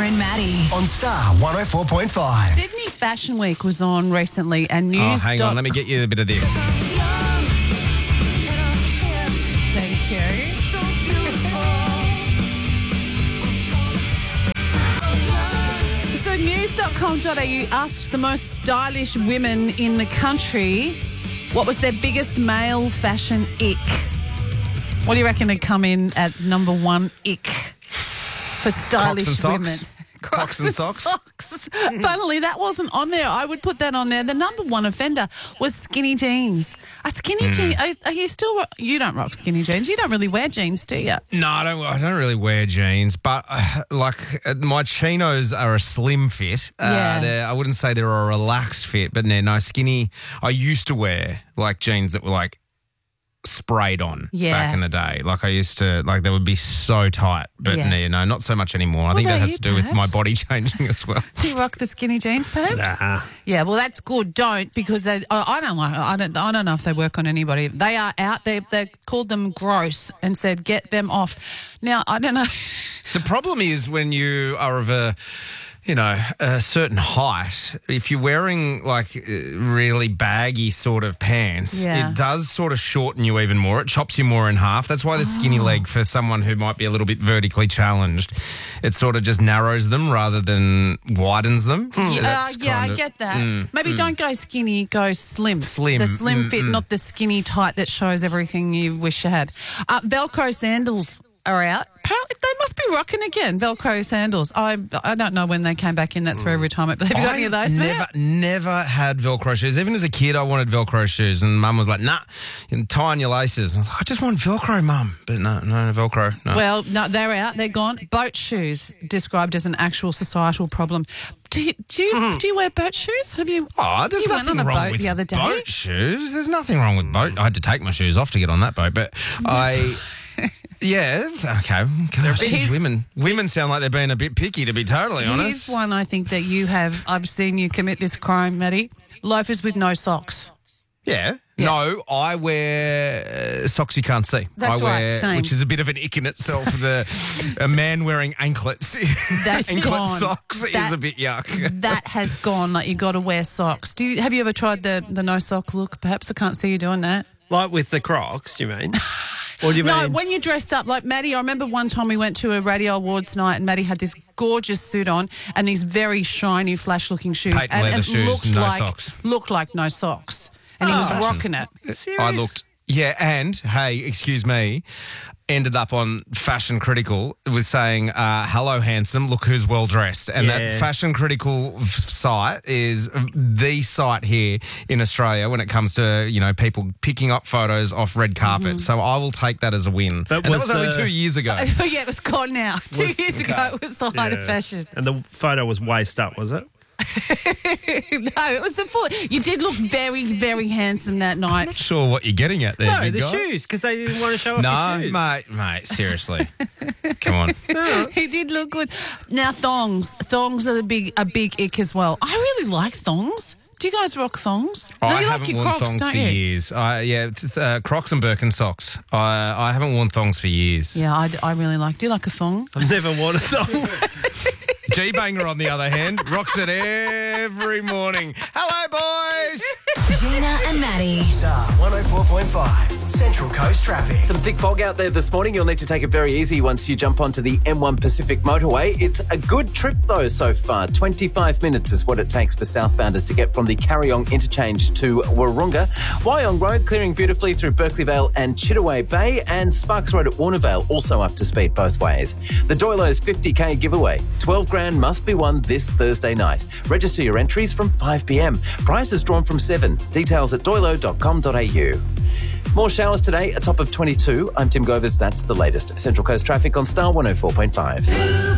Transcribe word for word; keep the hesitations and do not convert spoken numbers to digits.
and Maddie. On Star one oh four point five. Sydney Fashion Week was on recently and news. Oh, hang on. Let me get you a bit of this. Thank you. So news dot com dot a u asked the most stylish women in the country what was their biggest male fashion ick. What do you reckon would come in at number one ick for stylish Crocs and women? socks. Crocs and socks. socks. Funnily, that wasn't on there. I would put that on there. The number one offender was skinny jeans. A skinny Mm. jean. Are, are you still? ro- You don't rock skinny jeans. You don't really wear jeans, do you? No, I don't. I don't really wear jeans, but uh, like uh, my chinos are a slim fit. Uh, Yeah. they're- I wouldn't say they're a relaxed fit, but no, no skinny. I used to wear like jeans that were like sprayed on Yeah. back in the day. Like I used to, like they would be so tight, but Yeah. no, you know, not so much anymore. I think about that has you, to do with my Pabs? body changing as well. Do you rock the skinny jeans, perhaps? Nah. Yeah, well, that's good. Don't because they. I I don't like. I don't. I don't know if they work on anybody. They are out. They they called them gross and said get them off. Now I don't know. The problem is when you are of a, you know, a certain height, if you're wearing like uh, really baggy sort of pants, Yeah. it does sort of shorten you even more. It chops you more in half. That's why the skinny Oh. leg for someone who might be a little bit vertically challenged, it sort of just narrows them rather than widens them. Yeah, That's uh, yeah, kind I of- get that. Maybe don't go skinny, go slim. Slim, The slim mm, fit, mm. not the skinny tight that shows everything you wish you had. Uh, Velcro sandals are out. Apparently, they must be rocking again, Velcro sandals. I I don't know when they came back in. That's for retirement. But have you got any of those? never, Matt? never had Velcro shoes. Even as a kid, I wanted Velcro shoes, and Mum was like, "Nah, you tie on your laces." And I was like, "I just want Velcro, Mum." But no, no Velcro. No. Well, no, they're out. They're gone. Boat shoes described as an actual societal problem. Do you do you, do you wear boat shoes? Have you? Oh, there's you went nothing on a wrong boat with the other day. boat shoes. There's nothing wrong with boat. I had to take my shoes off to get on that boat, but I. Yeah, okay. Gosh, Here's- geez, women women sound like they're being a bit picky, to be totally Here's honest. one I think that you have. I've seen you commit this crime, Maddie. Loafers with no socks. Yeah. Yeah. No, I wear uh, socks you can't see. That's I wear, right, same. Which is a bit of an ick in itself. The a man wearing anklets, That's anklet gone. socks is That- a bit yuck. That has gone. Like you got to wear socks. Do you, have you ever tried the the no sock look? Perhaps I can't see you doing that. Like with the Crocs, do you mean? Or do you No, mean? when you're dressed up like Maddie, I remember one time we went to a radio awards night and Maddie had this gorgeous suit on and these very shiny, flash-looking shoes, Patent and, leather and shoes, looked no like socks. looked like no socks, and he was Fashion. rocking it. I looked, yeah, and hey, excuse me, ended up on Fashion Critical with saying, uh, "Hello, handsome. Look who's well dressed." And Yeah. that Fashion Critical f- site is the site here in Australia when it comes to you know people picking up photos off red carpet. So I will take that as a win. But and was that was only the- two years ago. Oh, yeah, it was gone now. Two years ago, it was the height of Yeah. fashion. And the photo was waist up, was it? No, it was a full. You did look very, very handsome that night. Not sure what you're getting at there. No, big the guy. shoes, because they didn't want to show off No, the shoes. mate, mate, seriously. Come on. He did look good. Now thongs, thongs are the big a big ick as well. I really like thongs. Do you guys rock thongs? I no, you haven't like your worn Crocs, thongs don't for you? years. I, yeah, th- uh, Crocs and Birkenstocks. I I haven't worn thongs for years. Yeah, I, I really like. Do you like a thong? I've never worn a thong. G-Banger, on the other hand, rocks it every morning. Hello, boys. Gina and Maddie. Star one oh four point five. Central Coast Traffic. Some thick fog out there this morning. You'll need to take it very easy once you jump onto the M one Pacific motorway. It's a good trip, though, so far. twenty-five minutes is what it takes for southbounders to get from the Carryong interchange to Wahroonga. Wyong Road clearing beautifully through Berkeley Vale and Chittaway Bay, and Sparks Road at Warnervale also up to speed both ways. The Doilo's fifty K giveaway. twelve grand must be won this Thursday night. Register your entries from five p m. Prizes drawn from seven. Details at doilo dot com dot a u. More showers today, a top of twenty-two. I'm Tim Govers. That's the latest. Central Coast traffic on Star one oh four point five.